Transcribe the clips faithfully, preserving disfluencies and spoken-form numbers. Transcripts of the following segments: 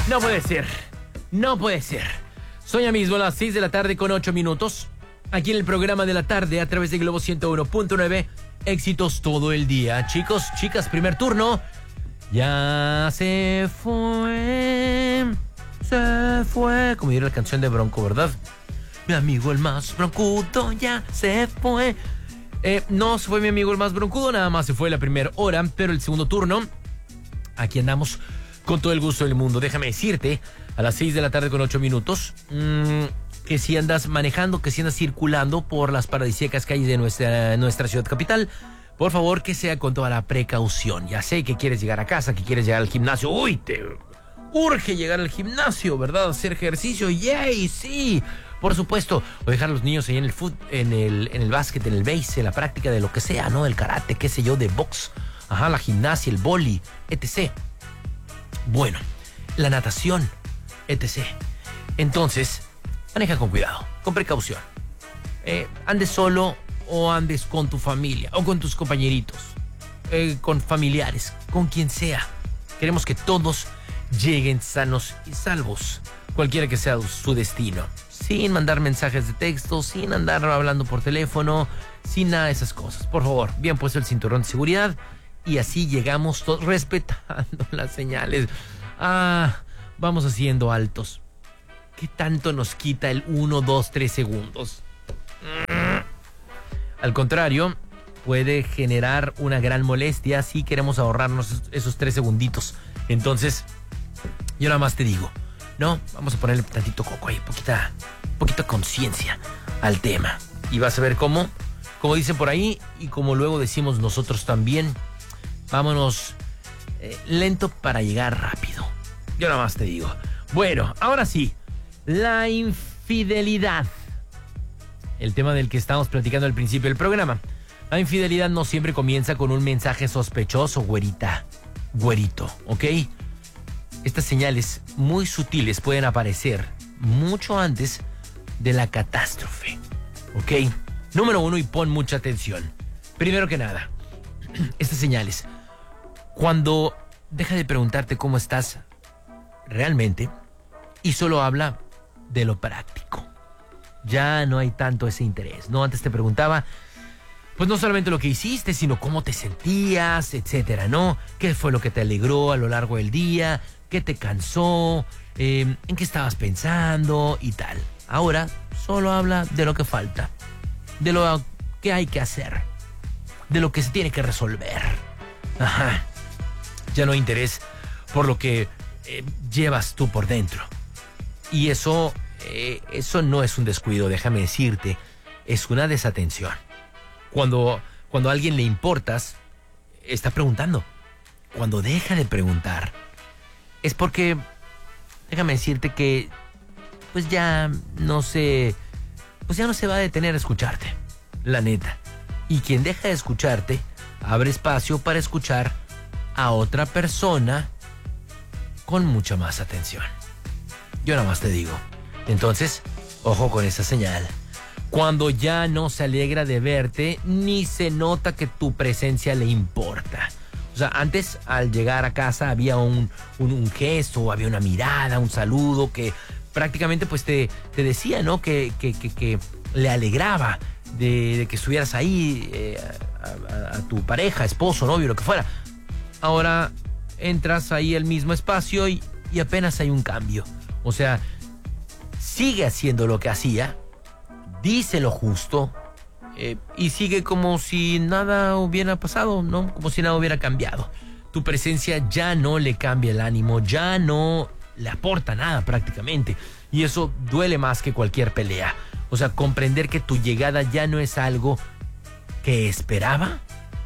No puede ser. No puede ser. Son ya mismo las seis de la tarde con ocho minutos. Aquí en el programa de la tarde a través de Globo ciento uno punto nueve. Éxitos todo el día. Chicos, chicas, primer turno. Ya se fue. Se fue. Como diría la canción de Bronco, ¿verdad? Mi amigo el más broncudo ya se fue. Eh, no se fue mi amigo el más broncudo, nada más se fue la primera hora, pero el segundo turno, aquí andamos con todo el gusto del mundo. Déjame decirte, a las seis de la tarde con ocho minutos, mmm, que si andas manejando, que si andas circulando por las paradisíacas calles de nuestra, nuestra ciudad capital, por favor que sea con toda la precaución. Ya sé que quieres llegar a casa, que quieres llegar al gimnasio. Uy, te urge llegar al gimnasio, ¿verdad? Hacer ejercicio, yay, sí. Por supuesto, o dejar a los niños ahí en el fut, en el, en el básquet, en el base, en la práctica de lo que sea, ¿no? El karate, qué sé yo, de box, ajá, la gimnasia, el boli, etcétera. Bueno, la natación, etcétera. Entonces, maneja con cuidado, con precaución. Eh, andes solo o andes con tu familia o con tus compañeritos, eh, con familiares, con quien sea. Queremos que todos lleguen sanos y salvos, cualquiera que sea su destino. Sin mandar mensajes de texto, sin andar hablando por teléfono, sin nada de esas cosas. Por favor, bien puesto el cinturón de seguridad y así llegamos todos respetando las señales. Ah, vamos haciendo altos. ¿Qué tanto nos quita el uno, dos, tres segundos? Al contrario, puede generar una gran molestia si queremos ahorrarnos esos tres segunditos. Entonces, yo nada más te digo, no, vamos a ponerle tantito coco ahí, poquita, poquita conciencia al tema. Y vas a ver cómo, como dicen por ahí, y como luego decimos nosotros también, vámonos eh, lento para llegar rápido. Yo nada más te digo. Bueno, ahora sí, la infidelidad. El tema del que estamos platicando al principio del programa. La infidelidad no siempre comienza con un mensaje sospechoso, güerita, güerito, ¿ok? Estas señales muy sutiles pueden aparecer mucho antes de la catástrofe, ¿ok? Número uno, y pon mucha atención. Primero que nada, estas señales. Cuando deja de preguntarte cómo estás realmente y solo habla de lo práctico. Ya no hay tanto ese interés, ¿no? Antes te preguntaba, pues no solamente lo que hiciste, sino cómo te sentías, etcétera, ¿no? ¿Qué fue lo que te alegró a lo largo del día? ¿Qué te cansó? Eh, ¿En qué estabas pensando? Y tal. Ahora solo habla de lo que falta, de lo que hay que hacer, de lo que se tiene que resolver. Ajá. Ya no hay interés por lo que eh, llevas tú por dentro. Y eso, eh, eso no es un descuido, déjame decirte, es una desatención. Cuando, cuando a alguien le importas, está preguntando. Cuando deja de preguntar, es porque, déjame decirte que, pues ya no se, pues ya no se va a detener a escucharte, la neta. Y quien deja de escucharte, abre espacio para escuchar a otra persona con mucha más atención. Yo nada más te digo. Entonces, ojo con esa señal. Cuando ya no se alegra de verte, ni se nota que tu presencia le importa. O sea, antes al llegar a casa había un, un, un gesto, había una mirada, un saludo que prácticamente pues te, te decía, ¿no? Que, que, que, que le alegraba de, de que estuvieras ahí, eh, a, a, a tu pareja, esposo, novio, lo que fuera. Ahora entras ahí al mismo espacio y, y apenas hay un cambio. O sea, sigue haciendo lo que hacía, dice lo justo, eh, y sigue como si nada hubiera pasado, ¿no? Como si nada hubiera cambiado. Tu presencia ya no le cambia el ánimo, ya no le aporta nada prácticamente. Y eso duele más que cualquier pelea. O sea, comprender que tu llegada ya no es algo que esperaba.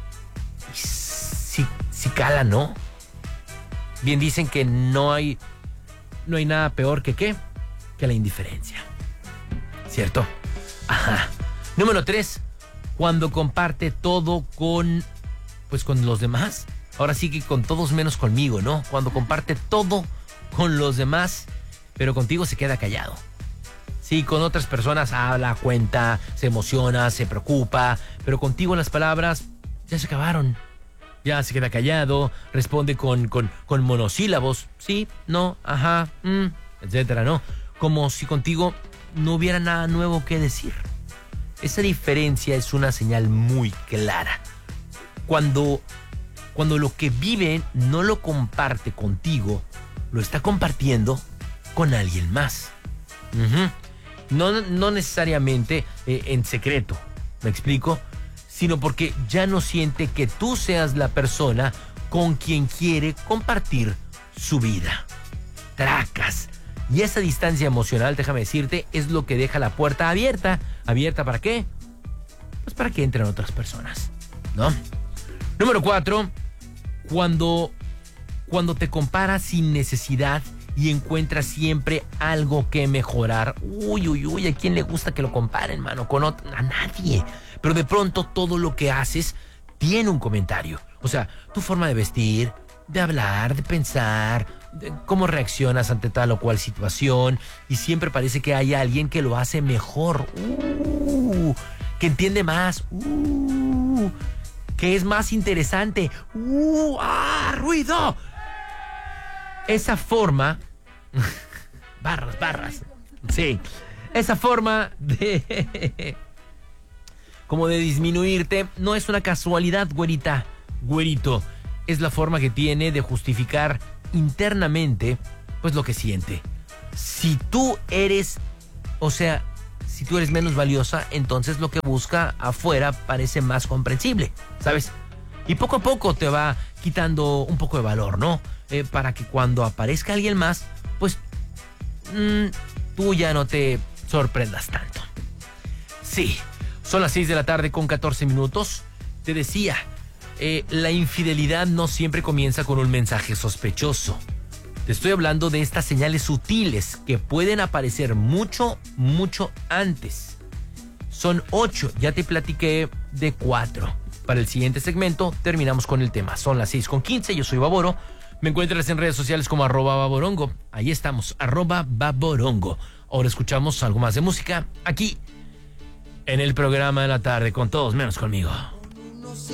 Si, si cala, ¿no? Bien dicen que no hay, no hay nada peor que ¿qué? Que la indiferencia. ¿Cierto? Ajá. Número tres, cuando comparte todo con, pues con los demás. Ahora sí que con todos menos conmigo, ¿no? Cuando comparte todo con los demás, pero contigo se queda callado. Sí, con otras personas habla, cuenta, se emociona, se preocupa, pero contigo las palabras ya se acabaron. ya se queda callado, responde con, con, con monosílabos, sí, no, ajá, mm, etcétera, ¿no? Como si contigo no hubiera nada nuevo que decir. Esa diferencia es una señal muy clara. Cuando, cuando lo que vive no lo comparte contigo, lo está compartiendo con alguien más. Uh-huh. No, no necesariamente eh, en secreto, ¿me explico? Sino porque ya no siente que tú seas la persona con quien quiere compartir su vida. Tracas. Y esa distancia emocional, déjame decirte, es lo que deja la puerta abierta. ¿Abierta para qué? Pues para que entren otras personas, ¿no? Número cuatro, cuando, cuando te comparas sin necesidad y encuentras siempre algo que mejorar. Uy, uy, uy, ¿a quién le gusta que lo comparen, mano? Con otro, a nadie. Pero de pronto todo lo que haces tiene un comentario. O sea, tu forma de vestir, de hablar, de pensar, de cómo reaccionas ante tal o cual situación. Y siempre parece que hay alguien que lo hace mejor. Uh, que entiende más. Uh, que es más interesante. Uh, ¡Ah, ruido! Esa forma... barras, barras. Sí. Esa forma de... como de disminuirte, no es una casualidad, güerita, güerito. Es la forma que tiene de justificar internamente, pues, lo que siente. Si tú eres, o sea, si tú eres menos valiosa, entonces lo que busca afuera parece más comprensible, ¿sabes? Y poco a poco te va quitando un poco de valor, ¿no? Eh, para que cuando aparezca alguien más, pues, mmm, tú ya no te sorprendas tanto. Sí. Son las seis de la tarde con catorce minutos. Te decía, eh, la infidelidad no siempre comienza con un mensaje sospechoso. Te estoy hablando de estas señales sutiles que pueden aparecer mucho, mucho antes. Son ocho, ya te platiqué de cuatro. Para el siguiente segmento terminamos con el tema. Son las seis con quince, yo soy Baboro. Me encuentras en redes sociales como arroba baborongo. Ahí estamos, arroba baborongo. Ahora escuchamos algo más de música aquí en el programa de la tarde, con todos menos conmigo.